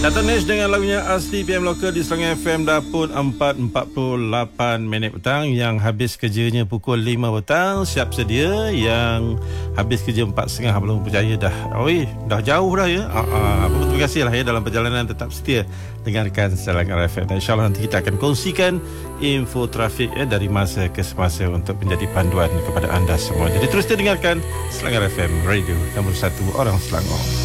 Dato' Nesh dengan lagunya Asli PM Lokal di Selangor FM dah pun 4.48 minit petang. Yang habis kerjanya pukul 5 petang siap sedia. Yang habis kerja 4.30 belum berjaya dah. Dah jauh dah ya. Terima kasih lah ya dalam perjalanan tetap setia dengarkan Selangor FM. Dan insyaAllah nanti kita akan kongsikan info trafik dari masa ke semasa untuk menjadi panduan kepada anda semua. Jadi terus dengarkan Selangor FM Radio nombor 1 orang Selangor.